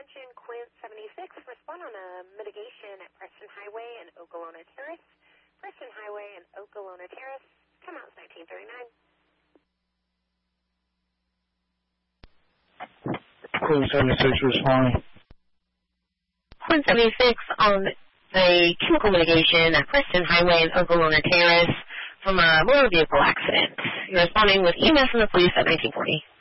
attention, Quint 76, respond on a mitigation at Preston Highway and Okolona Terrace. Preston Highway and Okolona Terrace, come out 1939. Quint 76 responding. Quint 76 on the chemical mitigation at Preston Highway and Okolona Terrace from a motor vehicle accident. You're responding with EMS and the police at 1940.